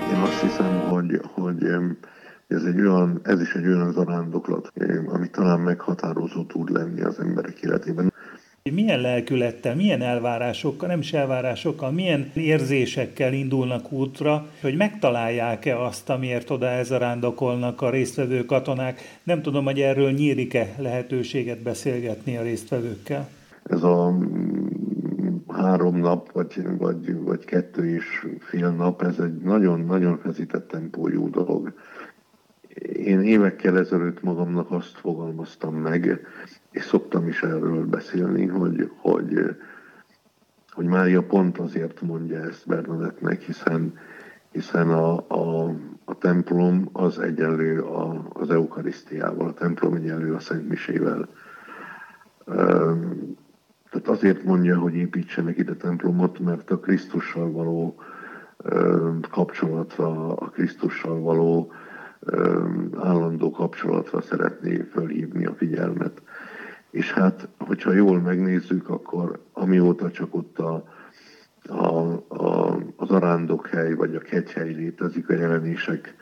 Én azt hiszem, hogy ez is egy olyan zarándoklat, ami talán meghatározó tud lenni az emberek életében. Milyen lelkülettel, milyen elvárásokkal, nem is elvárásokkal, milyen érzésekkel indulnak útra, hogy megtalálják-e azt, amiért oda elzarándokolnak a résztvevő katonák. Nem tudom, hogy erről nyílik-e lehetőséget beszélgetni a résztvevőkkel. Ez a 3 nap, vagy 2,5 nap, ez egy nagyon-nagyon feszített tempójú dolog. Én évekkel ezelőtt magamnak azt fogalmaztam meg, és szoktam is erről beszélni, hogy Mária pont azért mondja ezt Bernadettnek, hiszen a templom az egyenlő az eukarisztiával, a templom egyenlő a Szent Misével. Tehát azért mondja, hogy építsenek ide templomot, mert a Krisztussal való kapcsolatra, a Krisztussal való állandó kapcsolatra szeretné fölhívni a figyelmet. És hát, hogyha jól megnézzük, akkor amióta csak ott az zarándokhely vagy a kegyhely létezik a jelenések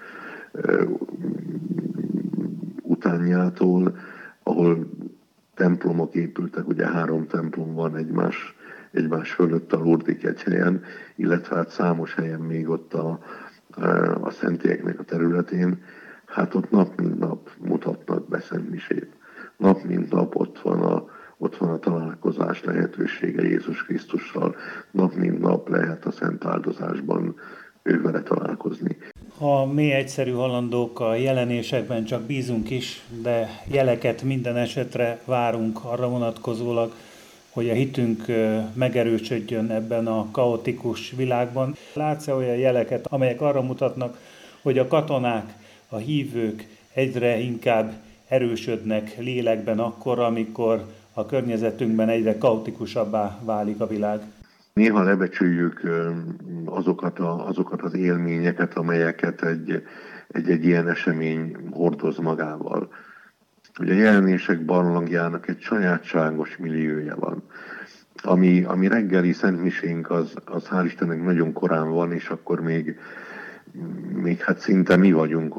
utánjától, ahol templomok épültek, ugye 3 templom van egymás fölött a Lurdi kegyhelyen, illetve hát számos helyen még ott a szentélyeknek a területén, hát ott nap mint nap mutatnak be szentmisét. Nap mint nap ott van a találkozás lehetősége Jézus Krisztussal, nap mint nap lehet a szent áldozásban ővele találkozni. Ha mi egyszerű halandók a jelenésekben csak bízunk is, de jeleket minden esetre várunk arra vonatkozólag, hogy a hitünk megerősödjön ebben a kaotikus világban. Látsz-e olyan jeleket, amelyek arra mutatnak, hogy a katonák, a hívők egyre inkább erősödnek lélekben akkor, amikor a környezetünkben egyre kaotikusabbá válik a világ? Néha lebecsüljük azokat az élményeket, amelyeket egy ilyen esemény hordoz magával. Ugye a jelenések barlangjának egy sajátságos milliója van. Ami reggeli szentmisénk, az hál' Istennek nagyon korán van, és akkor még hát szinte mi vagyunk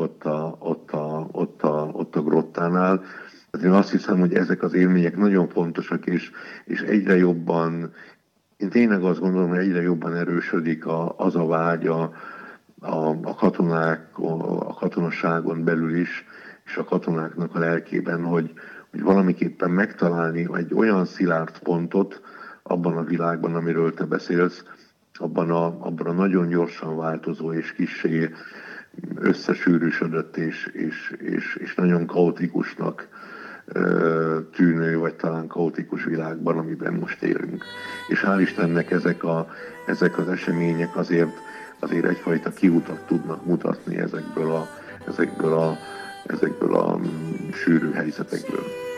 ott a grottánál. Én azt hiszem, hogy ezek az élmények nagyon fontosak, és egyre jobban, én tényleg azt gondolom, hogy egyre jobban erősödik az a vágy a katonák, a katonaságon belül is, és a katonáknak a lelkében, hogy valamiképpen megtalálni egy olyan szilárd pontot abban a világban, amiről te beszélsz, abban a nagyon gyorsan változó és kissé összesűrűsödött és nagyon kaotikusnak tűnő, vagy talán kaotikus világban, amiben most élünk. És hál' Istennek ezek az események azért egyfajta kiutat tudnak mutatni ezekből a sűrű helyzetekből.